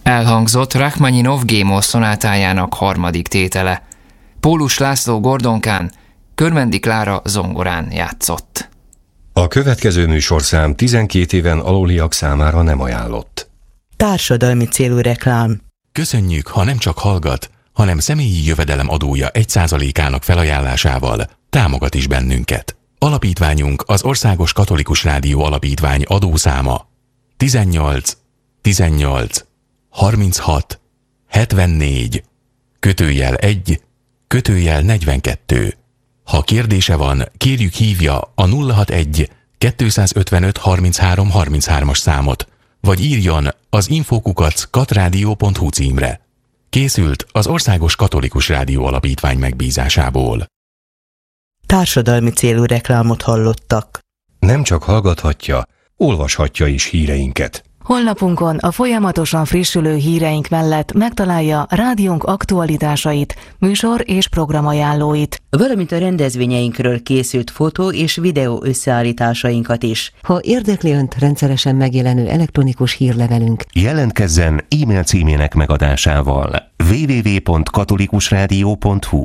Elhangzott Rachmaninov G-moll szonátájának harmadik tétele. Pólus László gordonkán, Körmendi Klára zongorán játszott. A következő műsorszám 12 éven aluliak számára nem ajánlott. Társadalmi célú reklám. Köszönjük, ha nem csak hallgat, hanem személyi jövedelem adója 1%-ának felajánlásával támogat is bennünket. Alapítványunk az Országos Katolikus Rádió Alapítvány adószáma 18 18 36 74 /1 /42. Ha kérdése van, kérjük hívja a 061 255 33 33-as számot, vagy írjon az info@katradio.hu címre. Készült az Országos Katolikus Rádió Alapítvány megbízásából. Társadalmi célú reklámot hallottak. Nem csak hallgathatja, olvashatja is híreinket. Honlapunkon a folyamatosan frissülő híreink mellett megtalálja rádiónk aktualitásait, műsor- és programajánlóit, valamint a rendezvényeinkről készült fotó- és videó összeállításainkat is. Ha érdekli Önt rendszeresen megjelenő elektronikus hírlevelünk, jelentkezzen e-mail címének megadásával www.katolikusradio.hu.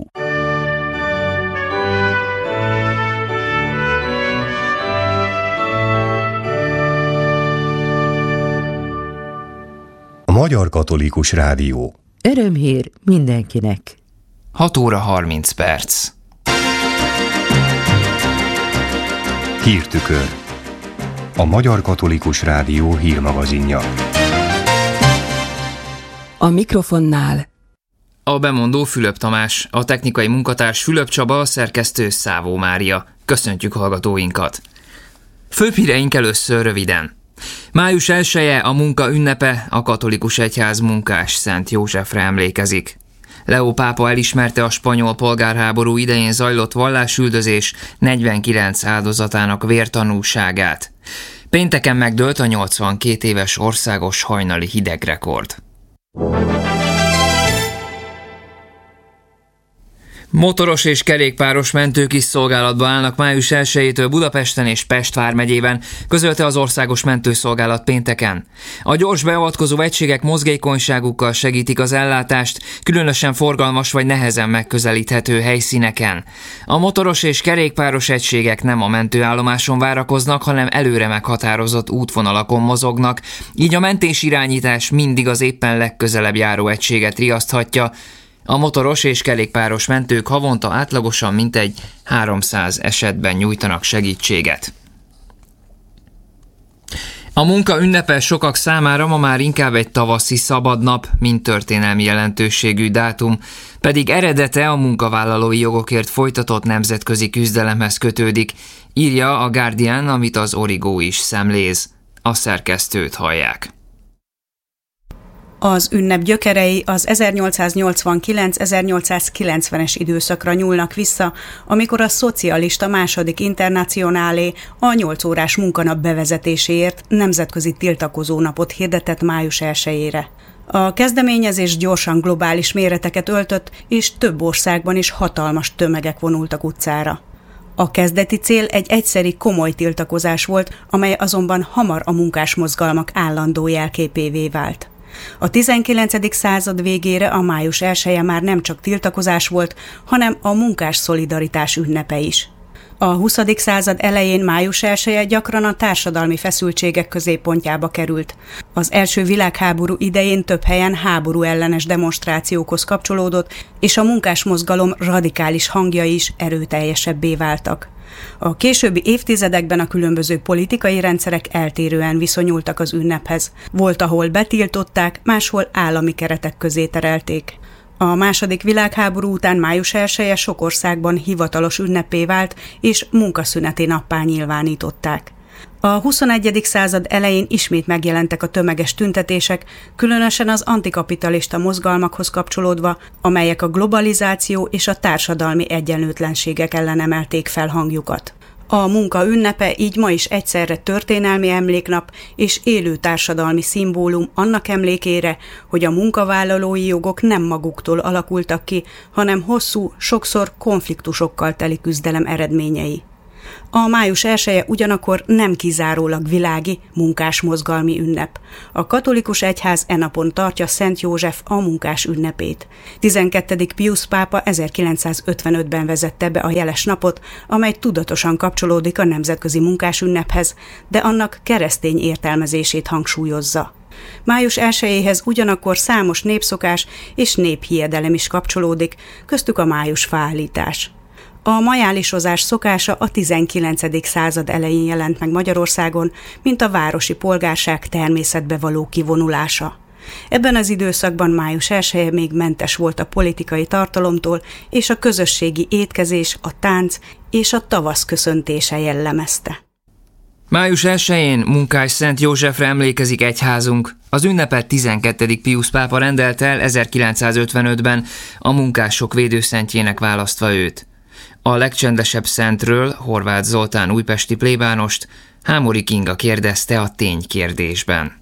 Magyar Katolikus Rádió. Örömhír mindenkinek. 6 óra 30 perc. Hírtükör. A Magyar Katolikus Rádió hírmagazinja. A mikrofonnál A bemondó Fülöp Tamás, a technikai munkatárs Fülöp Csaba, a szerkesztő Szávó Mária. Köszöntjük hallgatóinkat. Főbb híreink először röviden. Május 1-e a munka ünnepe, a katolikus egyház munkás Szent Józsefre emlékezik. Leó pápa elismerte a spanyol polgárháború idején zajlott vallásüldözés 49 áldozatának vértanúságát. Pénteken megdőlt a 82 éves országos hajnali hidegrekord. Motoros és kerékpáros mentők is szolgálatba állnak május 1-től Budapesten és Pest vármegyében, közölte az Országos Mentőszolgálat pénteken. A gyors beavatkozó egységek mozgékonyságukkal segítik az ellátást, különösen forgalmas vagy nehezen megközelíthető helyszíneken. A motoros és kerékpáros egységek nem a mentőállomáson várakoznak, hanem előre meghatározott útvonalakon mozognak, így a mentésirányítás mindig az éppen legközelebb járó egységet riaszthatja. A motoros és kerékpáros mentők havonta átlagosan mintegy 300 esetben nyújtanak segítséget. A munka ünnepe sokak számára ma már inkább egy tavaszi szabadnap, mint történelmi jelentőségű dátum, pedig eredete a munkavállalói jogokért folytatott nemzetközi küzdelemhez kötődik, írja a Guardian, amit az Origo is szemléz. A szerkesztőt hallják. Az ünnep gyökerei az 1889-1890-es időszakra nyúlnak vissza, amikor a szocialista második internacionálé a 8 órás munkanap bevezetéséért nemzetközi tiltakozónapot hirdetett május 1-ére. A kezdeményezés gyorsan globális méreteket öltött, és több országban is hatalmas tömegek vonultak utcára. A kezdeti cél egy egyszeri komoly tiltakozás volt, amely azonban hamar a munkásmozgalmak állandó jelképévé vált. A 19. század végére a május 1-je már nem csak tiltakozás volt, hanem a munkás szolidaritás ünnepe is. A 20. század elején május 1-je gyakran a társadalmi feszültségek középpontjába került. Az első világháború idején több helyen háború ellenes demonstrációkhoz kapcsolódott, és a munkásmozgalom radikális hangjai is erőteljesebbé váltak. A későbbi évtizedekben a különböző politikai rendszerek eltérően viszonyultak az ünnephez. Volt, ahol betiltották, máshol állami keretek közé terelték. A második világháború után május 1-je sok országban hivatalos ünnepé vált, és munkaszüneti nappá nyilvánították. A 21. század elején ismét megjelentek a tömeges tüntetések, különösen az antikapitalista mozgalmakhoz kapcsolódva, amelyek a globalizáció és a társadalmi egyenlőtlenségek ellen emelték fel hangjukat. A munka ünnepe így ma is egyszerre történelmi emléknap és élő társadalmi szimbólum annak emlékére, hogy a munkavállalói jogok nem maguktól alakultak ki, hanem hosszú, sokszor konfliktusokkal teli küzdelem eredményei. A május 1-e ugyanakkor nem kizárólag világi munkásmozgalmi ünnep. A katolikus egyház e napon tartja Szent József a munkás ünnepét. 12. Piusz pápa 1955-ben vezette be a jeles napot, amely tudatosan kapcsolódik a nemzetközi munkás ünnephez, de annak keresztény értelmezését hangsúlyozza. Május 1-éhez ugyanakkor számos népszokás és néphiedelem is kapcsolódik, köztük a májusfaállítás. A majálisozás szokása a 19. század elején jelent meg Magyarországon, mint a városi polgárság természetbe való kivonulása. Ebben az időszakban május 1-e még mentes volt a politikai tartalomtól, és a közösségi étkezés, a tánc és a tavasz köszöntése jellemezte. Május 1-én munkás Szent Józsefre emlékezik egyházunk. Az ünnepet 12. Piusz pápa rendelte el 1955-ben, a munkások védőszentjének választva őt. A legcsendesebb szentről, Horváth Zoltán újpesti plébánost, Hámori Kinga kérdezte a ténykérdésben.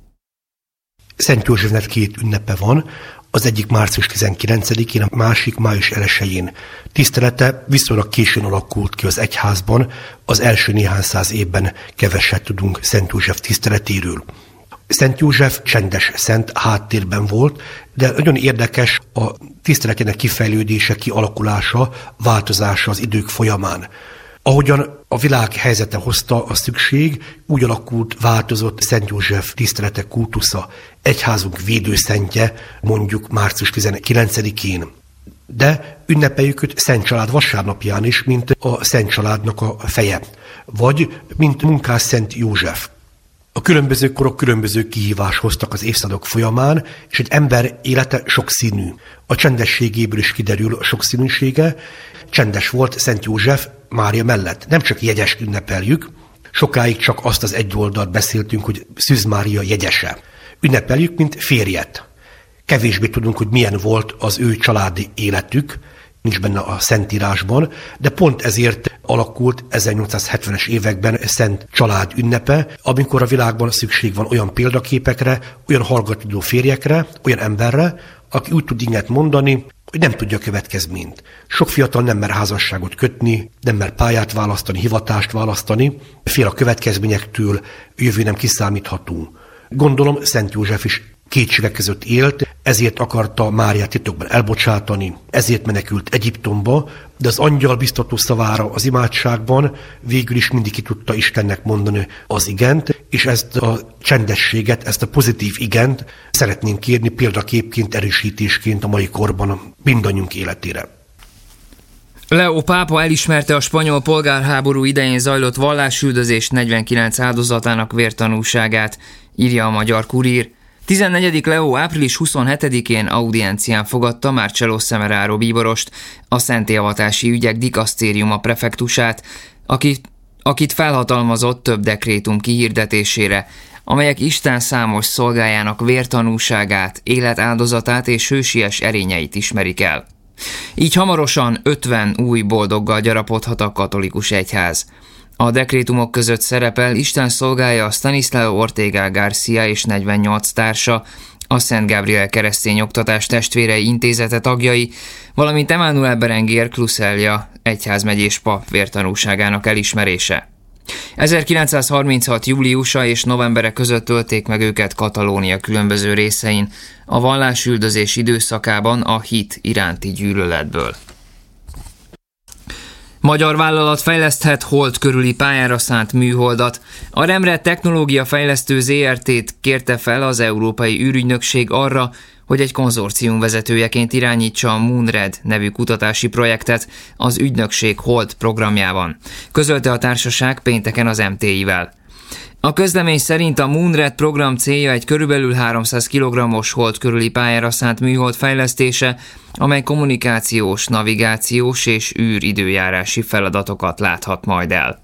Szent Józsefnek 2 ünnepe van, az egyik március 19-én, a másik május 1-én. Tisztelete viszonylag későn alakult ki az egyházban, az első néhány száz évben keveset tudunk Szent József tiszteletéről. Szent József csendes szent, háttérben volt, de nagyon érdekes a tiszteletének kifejlődése, kialakulása, változása az idők folyamán. Ahogyan a világ helyzete hozta a szükség, úgy alakult, változott Szent József tisztelete, kultusza, egyházunk védőszentje, mondjuk március 19-én. De ünnepeljük őt Szent Család vasárnapján is, mint a Szent Családnak a feje, vagy mint munkás Szent József. A különböző korok különböző kihívást hoztak az évszázadok folyamán, és egy ember élete sokszínű. A csendességéből is kiderül a sokszínűsége. Csendes volt Szent József Mária mellett. Nem csak jegyest ünnepeljük, sokáig csak azt az egy oldalt beszéltünk, hogy Szűz Mária jegyese. Ünnepeljük, mint férjet. Kevésbé tudunk, hogy milyen volt az ő családi életük, nincs benne a Szentírásban, de pont ezért alakult 1870-es években Szent Család ünnepe, amikor a világban szükség van olyan példaképekre, olyan hallgató férjekre, olyan emberre, aki úgy tud ilyet mondani, hogy nem tudja a következményt. Sok fiatal nem mer házasságot kötni, nem mer pályát választani, hivatást választani, fél a következményektől, jövő nem kiszámítható. Gondolom Szent József is kétségek között élt, ezért akarta Máriát titokban elbocsátani, ezért menekült Egyiptomba, de az angyal biztató szavára az imádságban végül is mindig ki tudta Istennek mondani az igent, és ezt a csendességet, ezt a pozitív igent szeretnénk kérni példaképként, erősítésként a mai korban mindannyiunk életére. Leó pápa elismerte a spanyol polgárháború idején zajlott vallásüldözés 49 áldozatának vértanúságát, írja a Magyar Kurír. 14. Leó április 27-én audiencián fogadta Marcello Semeraro bíborost, a szentélyavatási ügyek dikasztériuma prefektusát, akit felhatalmazott több dekrétum kihirdetésére, amelyek Isten számos szolgájának vértanúságát, életáldozatát és hősies erényeit ismerik el. Így hamarosan 50 új boldoggal gyarapodhat a katolikus egyház. A dekrétumok között szerepel Isten szolgája Stanislao Ortega Garcia és 48 társa, a Szent Gabriel Keresztény Oktatás Testvérei Intézete tagjai, valamint Emmanuel Berenguer Cluselja egyházmegyés pap vértanúságának elismerése. 1936. júliusa és novembere között ölték meg őket Katalónia különböző részein, a vallásüldözés időszakában a hit iránti gyűlöletből. Magyar vállalat fejleszthet hold körüli pályára szánt műholdat. A Remre Technológia Fejlesztő ZRT-t kérte fel az Európai űrügynökség arra, hogy egy konzorcium vezetőjeként irányítsa a Moonred nevű kutatási projektet az ügynökség hold programjában. Közölte a társaság pénteken az MTI-vel. A közlemény szerint a Moonred program célja egy körülbelül 300 kg-os hold körüli pályára szánt műhold fejlesztése, amely kommunikációs, navigációs és űridőjárási feladatokat láthat majd el.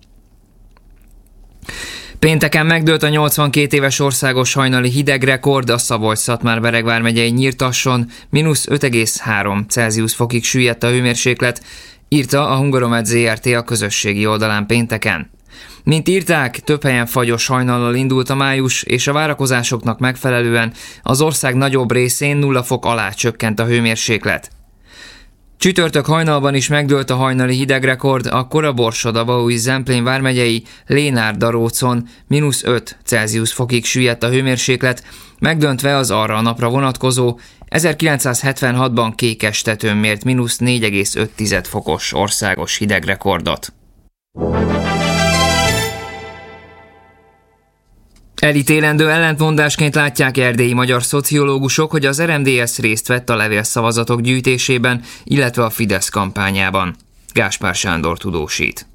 Pénteken megdőlt a 82 éves országos hajnali hidegrekord, a Szabolcs-Szatmár-Bereg vármegyei Nyírtasson, -5,3 Celsius fokig süllyedt a hőmérséklet, írta a Hungaromed ZRT a közösségi oldalán pénteken. Mint írták, több helyen fagyos hajnallal indult a május, és a várakozásoknak megfelelően az ország nagyobb részén 0 fok alá csökkent a hőmérséklet. Csütörtök hajnalban is megdőlt a hajnali hidegrekord, akkor a Borsod-Abaúj-Zemplén vármegyei Lénár-Darócon -5 Celsius fokig süllyedt a hőmérséklet, megdöntve az arra a napra vonatkozó 1976-ban Kékestetőn mért -4,5 fokos országos hidegrekordot. Elítélendő ellentmondásként látják erdélyi magyar szociológusok, hogy az RMDSZ részt vett a levélszavazatok gyűjtésében, illetve a Fidesz kampányában. Gáspár Sándor tudósít.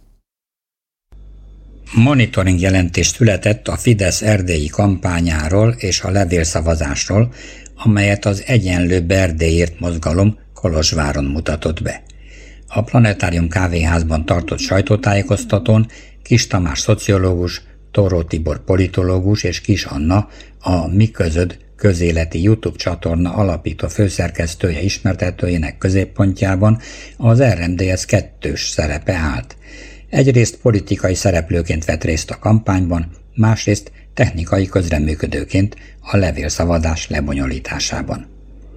Monitoring jelentés született a Fidesz erdélyi kampányáról és a levélszavazásról, amelyet az Egyenlőbb Erdélyért mozgalom Kolozsváron mutatott be. A Planetárium kávéházban tartott sajtótájékoztatón Kis Tamás szociológus, Tóró Tibor politológus és Kis Anna, a Mi Közöd közéleti YouTube csatorna alapító főszerkesztője ismertetőjének középpontjában az RMDSZ kettős szerepe állt. Egyrészt politikai szereplőként vett részt a kampányban, másrészt technikai közreműködőként a levélszavazás lebonyolításában.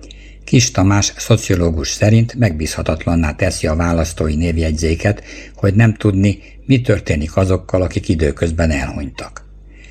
Kis Tamás szociológus szerint megbízhatatlanná teszi a választói névjegyzéket, hogy nem tudni, mi történik azokkal, akik időközben elhunytak.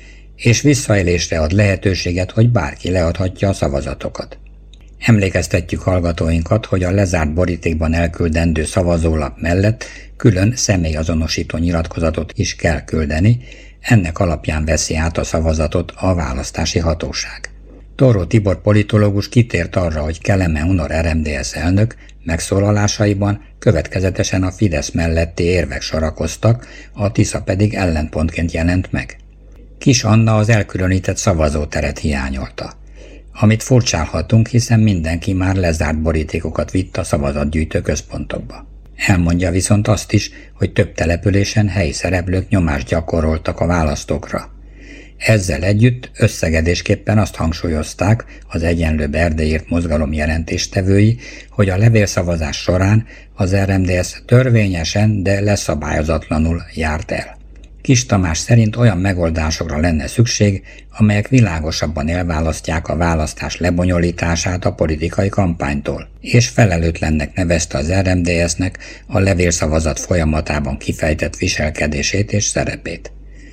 És visszaélésre ad lehetőséget, hogy bárki leadhatja a szavazatokat. Emlékeztetjük hallgatóinkat, hogy a lezárt borítékban elküldendő szavazólap mellett külön személyazonosító nyilatkozatot is kell küldeni, ennek alapján veszi át a szavazatot a választási hatóság. Tóró Tibor politológus kitért arra, hogy Kelemen Unor RMDSZ elnök megszólalásaiban következetesen a Fidesz melletti érvek sorakoztak, a Tisza pedig ellenpontként jelent meg. Kis Anna az elkülönített szavazóteret hiányolta. Amit furcsálhatunk, hiszen mindenki már lezárt borítékokat vitt a szavazatgyűjtő központokba. Elmondja viszont azt is, hogy több településen helyi szereplők nyomást gyakoroltak a választókra. Ezzel együtt összegedésképpen azt hangsúlyozták az Egyenlőbb Erdélyért mozgalom jelentéstevői, hogy a levélszavazás során az RMDSZ törvényesen, de leszabályozatlanul járt el. Kis Tamás szerint olyan megoldásokra lenne szükség, amelyek világosabban elválasztják a választás lebonyolítását a politikai kampánytól, és felelőtlennek nevezte az RMDSZ-nek a levélszavazat folyamatában kifejtett viselkedését és szerepét.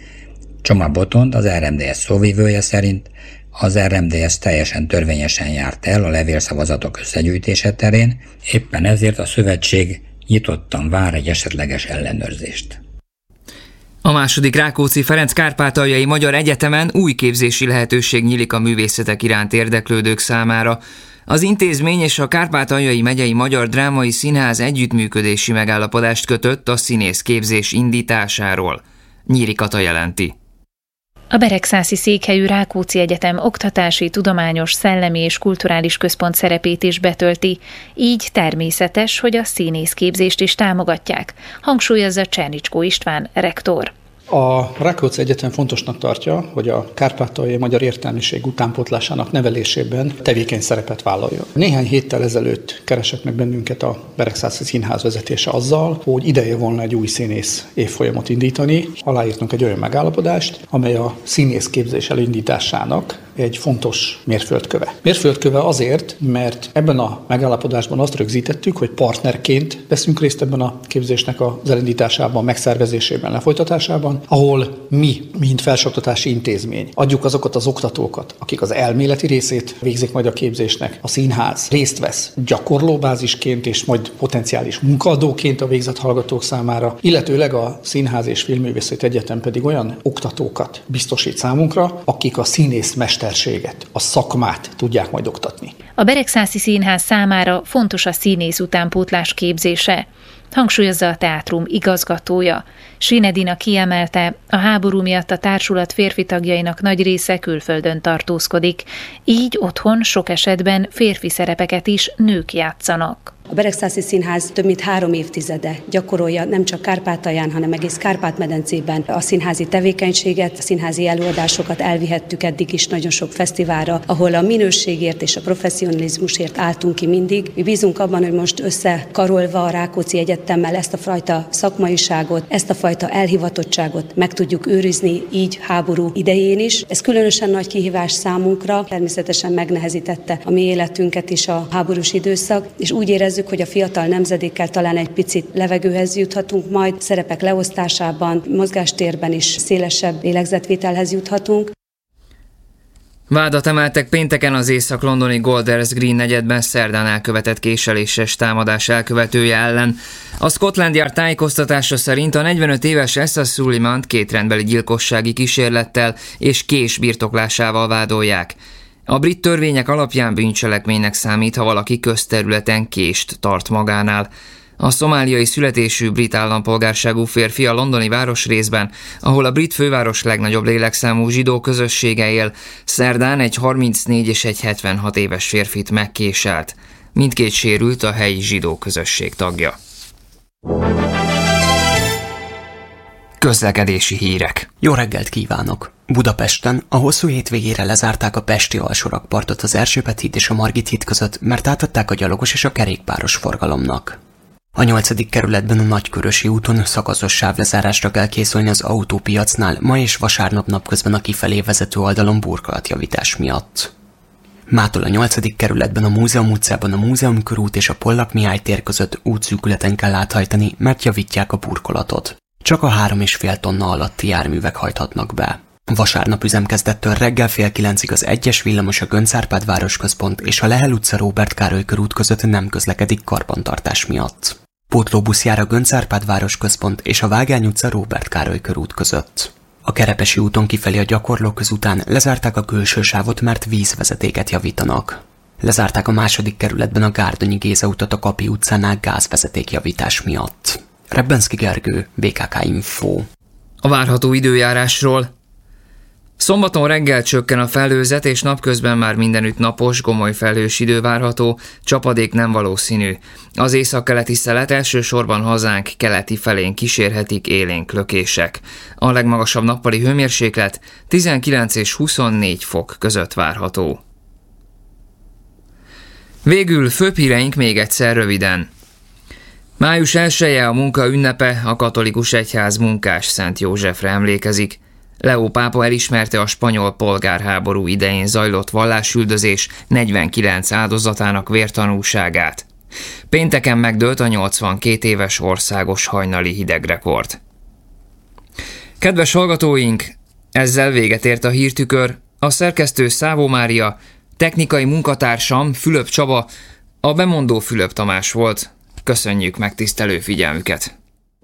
Csoma Botond, az RMDSZ szóvivője szerint az RMDSZ teljesen törvényesen járt el a levélszavazatok összegyűjtése terén, éppen ezért a szövetség nyitottan vár egy esetleges ellenőrzést. A második Rákóczi Ferenc Kárpátaljai Magyar Egyetemen új képzési lehetőség nyílik a művészetek iránt érdeklődők számára. Az intézmény és a Kárpátaljai Megyei Magyar Drámai Színház együttműködési megállapodást kötött a színészképzés indításáról. Nyíri Kata jelenti. A beregszászi székhelyű Rákóczi Egyetem oktatási, tudományos, szellemi és kulturális központ szerepét is betölti, így természetes, hogy a színészképzést is támogatják, hangsúlyozza Csernicskó István rektor. A Rákóczi Egyetem fontosnak tartja, hogy a kárpátaljai magyar értelmiség utánpótlásának nevelésében tevékeny szerepet vállaljon. Néhány héttel ezelőtt keresett meg bennünket a Beregszászi Színház vezetése azzal, hogy ideje volna egy új színész évfolyamot indítani. Aláírtunk egy olyan megállapodást, amely a színészképzés elindításának egy fontos mérföldköve. Mérföldköve azért, mert ebben a megállapodásban azt rögzítettük, hogy partnerként veszünk részt ebben a képzésnek az elindításában, megszervezésében, lefolytatásában, ahol mi, mint felsőoktatási intézmény, adjuk azokat az oktatókat, akik az elméleti részét végzik majd a képzésnek. A színház részt vesz gyakorlóbázisként és majd potenciális munkaadóként a végzett hallgatók számára, illetőleg a Színház és Filmművészeti Egyetem pedig olyan oktatókat biztosít számunkra, akik a színész mesterséget, a szakmát tudják majd oktatni. A Beregszászi Színház számára fontos a színész utánpótlás képzése, hangsúlyozza a teátrum igazgatója. Sinedina kiemelte, a háború miatt a társulat férfi tagjainak nagy része külföldön tartózkodik, így otthon sok esetben férfi szerepeket is nők játszanak. A Beregszászi Színház több mint 3 évtizede gyakorolja nem csak Kárpátalján, hanem egész Kárpát-medencében a színházi tevékenységet, a színházi előadásokat elvihettük eddig is nagyon sok fesztiválra, ahol a minőségért és a professzionalizmusért álltunk ki mindig. Mi bízunk abban, hogy most összekarolva a Rákóczi Egyetemmel ezt a fajta szakmaiságot, ezt a fajta elhivatottságot meg tudjuk őrizni így háború idején is. Ez különösen nagy kihívás számunkra, természetesen megnehezítette a mi életünket is a háborús időszak, és úgy érezzük, érezzük, hogy a fiatal nemzedékkel talán egy picit levegőhez juthatunk, majd szerepek leosztásában, mozgástérben is szélesebb lélegzetvételhez juthatunk. Vádat emeltek pénteken az észak-londoni Golders Green negyedben szerdán elkövetett késeléses támadás elkövetője ellen. A Scotland Yard tájékoztatása szerint a 45 éves Essa Suleimant kétrendbeli gyilkossági kísérlettel és kés birtoklásával vádolják. A brit törvények alapján bűncselekménynek számít, ha valaki közterületen kést tart magánál. A szomáliai születésű brit állampolgárságú férfi a londoni városrészben, ahol a brit főváros legnagyobb lélekszámú zsidó közössége él, szerdán egy 34 és egy 76 éves férfit megkéselt. Mindkét sérült a helyi zsidó közösség tagja. Közlekedési hírek. Jó reggelt kívánok! Budapesten a hosszú hétvégére lezárták a pesti alsórakpartot az Erzsébet híd és a Margit híd között, mert átadták a gyalogos és a kerékpáros forgalomnak. A 8. kerületben a Nagykörösi úton szakaszos sávlezárásra kell készülni az autópiacnál ma és vasárnap napközben a kifelé vezető oldalon burkolatjavítás miatt. Mától a 8. kerületben a Múzeum utcában a Múzeum körút és a Pollak Mihály tér között útszűkületen kell áthajtani, mert javítják a burkolatot. Csak a 3,5 tonna alatti járművek hajthatnak be. Vasárnap üzemkezdettől reggel 8:30 az 1-es villamos a Göncz Árpád városközpont és a Lehel utca Róbert Károly körút között nem közlekedik karbantartás miatt. Pótlóbusz jár a Göncz Árpád városközpont és a Vágány utca Róbert Károly körút között. A Kerepesi úton kifelé a Gyakorlóköz után lezárták a külső sávot, mert vízvezetéket javítanak. Lezárták a 2. kerületben a Gárdonyi Géza utat a Kapi utcánál gázvezetékjavítás miatt. Rebbenszky Gergő, BKK Info. A várható időjárásról. Szombaton reggel csökken a felhőzet, és napközben már mindenütt napos, gomoly felhős idő várható, csapadék nem valószínű. Az északkeleti szelet elsősorban hazánk keleti felén kísérhetik élénk lökések. A legmagasabb nappali hőmérséklet 19 és 24 fok között várható. Végül főbb híreink még egyszer röviden. Május 1-e a munka ünnepe, a katolikus egyház munkás Szent Józsefre emlékezik. Leó pápa elismerte a spanyol polgárháború idején zajlott vallásüldözés 49 áldozatának vértanúságát. Pénteken megdőlt a 82 éves országos hajnali hidegrekord. Kedves hallgatóink, ezzel véget ért a hírtükör. A szerkesztő Szávó Mária, technikai munkatársam Fülöp Csaba, a bemondó Fülöp Tamás volt. Köszönjük megtisztelő figyelmüket!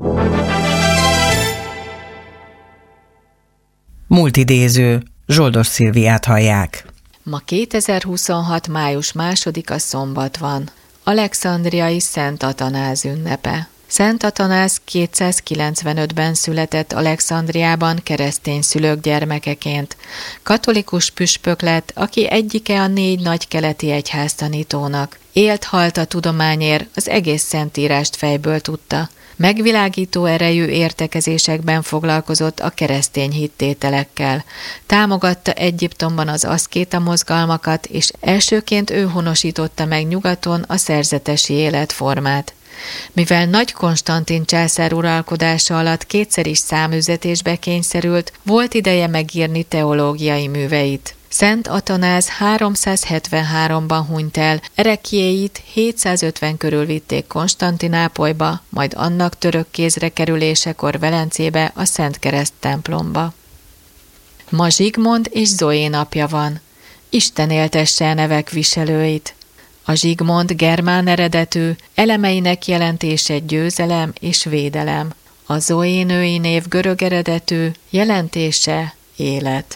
Múltidéző, Zsoldos Szilviát hallják. Ma 2026. május 2-a szombat van. Alexandriai Szent Atanáz ünnepe. Szent Atanáz 295-ben született Alexandriában keresztény szülők gyermekeként. Katolikus püspök lett, aki egyike a 4 nagy keleti egyháztanítónak. Élt-halt a tudományért, az egész szentírást fejből tudta. Megvilágító erejű értekezésekben foglalkozott a keresztény hittételekkel. Támogatta Egyiptomban az aszkéta mozgalmakat, és elsőként ő honosította meg nyugaton a szerzetesi életformát. Mivel Nagy Konstantin császár uralkodása alatt kétszer is száműzetésbe kényszerült, volt ideje megírni teológiai műveit. Szent Atanáz 373-ban hunyt el, ereklyéit 750 körül vitték Konstantinápolyba, majd annak török kézre kerülésekor Velencébe, a Szent Kereszt templomba. Ma Zsigmond és Zoé napja van. Isten éltesse a nevek viselőit. A Zsigmond germán eredetű, elemeinek jelentése győzelem és védelem. A Zoé női név görög eredetű, jelentése élet.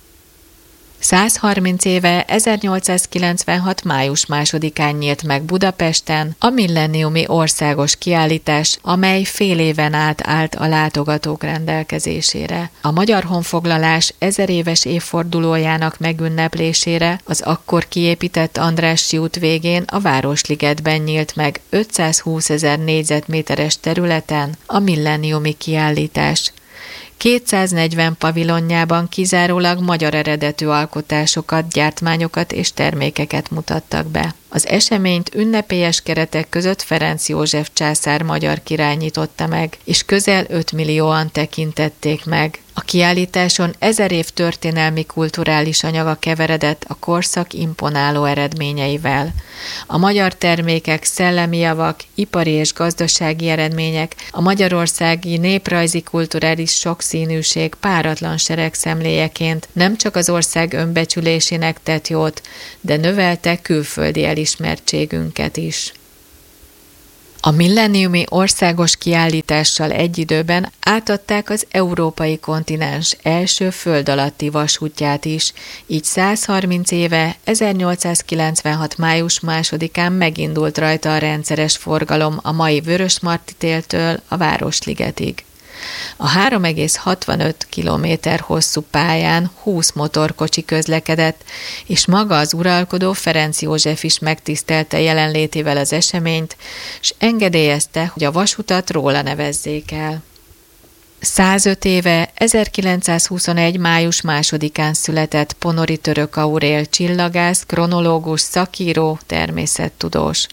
130 éve 1896. május 2-án nyílt meg Budapesten a milleniumi országos kiállítás, amely fél éven át állt a látogatók rendelkezésére. A magyar honfoglalás 1000 éves évfordulójának megünneplésére az akkor kiépített Andrássy út végén a Városligetben nyílt meg 520 000 négyzetméteres területen a milleniumi kiállítás. 240 pavilonjában kizárólag magyar eredetű alkotásokat, gyártmányokat és termékeket mutattak be. Az eseményt ünnepélyes keretek között Ferenc József császár magyar király nyitotta meg, és közel 5 millióan tekintették meg. A kiállításon 1000 év történelmi kulturális anyaga keveredett a korszak imponáló eredményeivel. A magyar termékek, szellemi javak, ipari és gazdasági eredmények, a magyarországi néprajzi kulturális sokszínűség páratlan seregszemléjeként nem csak az ország önbecsülésének tett jót, de növelte külföldi elismertségünket is. A milleniumi országos kiállítással egy időben átadták az európai kontinens első föld alatti vasútját is, így 130 éve, 1896. május 2-án megindult rajta a rendszeres forgalom a mai Vörösmarty tértől a Városligetig. A 3,65 kilométer hosszú pályán 20 motorkocsi közlekedett, és maga az uralkodó Ferenc József is megtisztelte jelenlétével az eseményt, és engedélyezte, hogy a vasutat róla nevezzék el. 105 éve, 1921. május 2-án született Ponori Török Aurél csillagász, kronológus, szakíró, természettudós.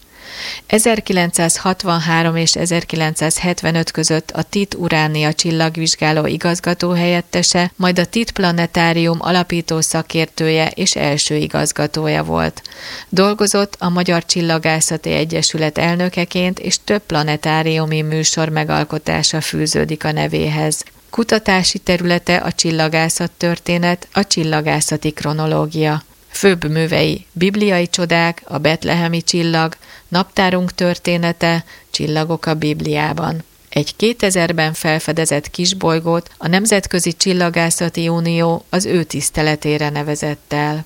1963 és 1975 között a TIT Uránia csillagvizsgáló igazgatóhelyettese, majd a TIT Planetárium alapító szakértője és első igazgatója volt. Dolgozott a Magyar Csillagászati Egyesület elnökeként, és több planetáriumi műsor megalkotása fűződik a nevéhez. Kutatási területe a csillagászattörténet, a csillagászati kronológia. Főbb művei bibliai csodák, a betlehemi csillag, naptárunk története, csillagok a Bibliában. Egy 2000-ben felfedezett kisbolygót a Nemzetközi Csillagászati Unió az ő tiszteletére nevezett el.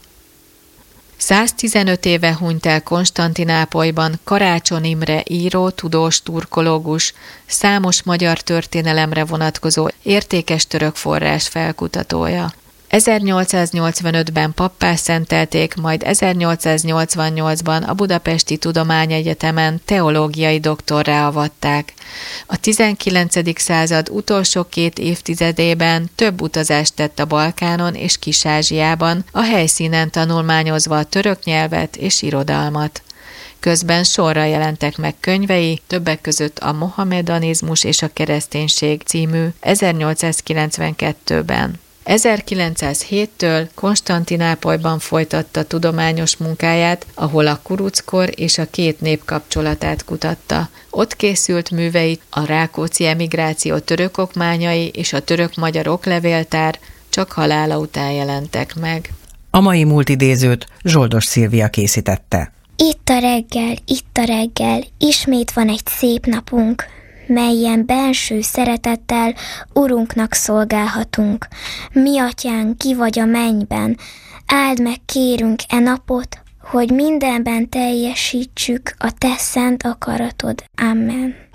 115 éve hunyt el Konstantinápolyban Karácsony Imre író, tudós, turkológus, számos magyar történelemre vonatkozó értékes török forrás felkutatója. 1885-ben pappá szentelték, majd 1888-ban a Budapesti Tudományegyetemen teológiai doktorrá avatták. A 19. század utolsó 2 évtizedében több utazást tett a Balkánon és Kis-Ázsiában, a helyszínen tanulmányozva a török nyelvet és irodalmat. Közben sorra jelentek meg könyvei, többek között a Mohamedanizmus és a kereszténység című 1892-ben. 1907-től Konstantinápolyban folytatta tudományos munkáját, ahol a kuruckor és a két nép kapcsolatát kutatta. Ott készült műveit a rákóczi emigráció török okmányai és a török-magyar oklevéltár csak halála után jelentek meg. A mai múltidézőt Zsoldos Szilvia készítette. Itt a reggel, ismét van egy szép napunk, melyen benső szeretettel Urunknak szolgálhatunk. Mi atyánk, ki vagy a mennyben, áld meg kérünk e napot, hogy mindenben teljesítsük a te szent akaratod. Amen.